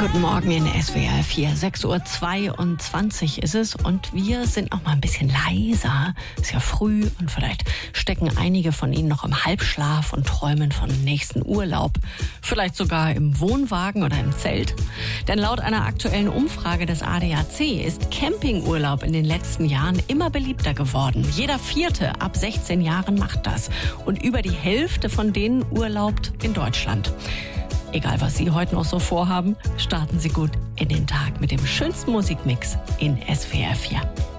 Guten Morgen in SWR 4, 6:22 Uhr ist es und wir sind noch mal ein bisschen leiser. Ist ja früh und vielleicht stecken einige von Ihnen noch im Halbschlaf und träumen von nächsten Urlaub. Vielleicht sogar im Wohnwagen oder im Zelt. Denn laut einer aktuellen Umfrage des ADAC ist Campingurlaub in den letzten Jahren immer beliebter geworden. Jeder Vierte ab 16 Jahren macht das und über die Hälfte von denen urlaubt in Deutschland. Egal, was Sie heute noch so vorhaben, starten Sie gut in den Tag mit dem schönsten Musikmix in SWR 4.